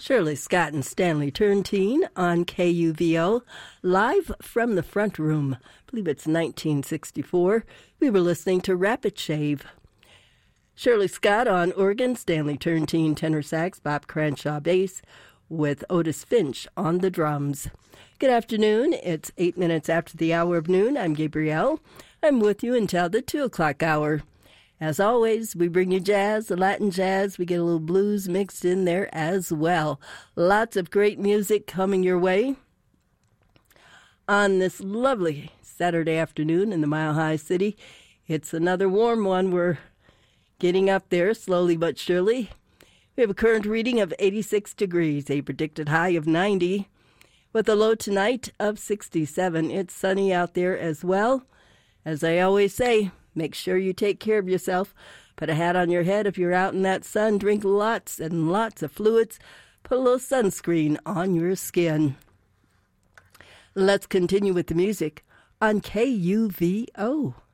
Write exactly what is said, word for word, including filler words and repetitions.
Shirley Scott and Stanley Turntine on K U V O, live from the front room. I believe it's nineteen sixty-four. We were listening to Rapid Shave. Shirley Scott on organ, Stanley Turntine tenor sax, Bob Cranshaw bass, with Otis Finch on the drums. Good afternoon. It's eight minutes after the hour of noon. I'm Gabrielle. I'm with you until the two o'clock hour. As always, we bring you jazz, the Latin jazz. We get a little blues mixed in there as well. Lots of great music coming your way on this lovely Saturday afternoon in the Mile High City. It's another warm one. We're getting up there slowly but surely. We have a current reading of eighty-six degrees, a predicted high of ninety, with a low tonight of sixty-seven. It's sunny out there as well. As I always say, make sure you take care of yourself. Put a hat on your head if you're out in that sun. Drink lots and lots of fluids. Put a little sunscreen on your skin. Let's continue with the music on K U V O.